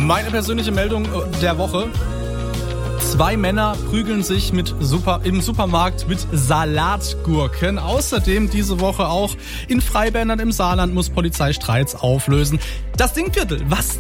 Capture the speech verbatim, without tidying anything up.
Meine persönliche Meldung der Woche. Zwei Männer prügeln sich mit Super, im Supermarkt mit Salatgurken. Außerdem diese Woche auch in Freibädern im Saarland muss Polizei Streits auflösen. Das Dingviertel, was